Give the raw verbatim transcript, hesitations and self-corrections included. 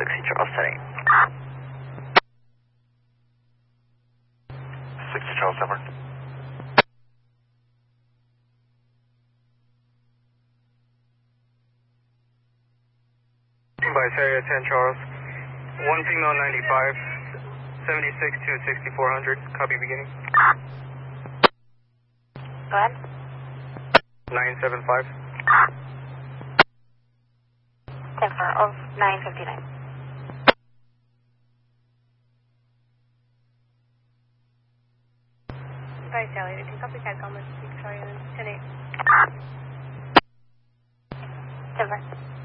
sixty Charles ten. sixty Charles Denver. By Area ten Charles. one female ninety-five, seventy-six to sixty-four hundred. Copy beginning. Go ahead. nine seven five. Denver of nine fifty-nine. By Sally, if you copy cat comments, you can try ten eight. Denver.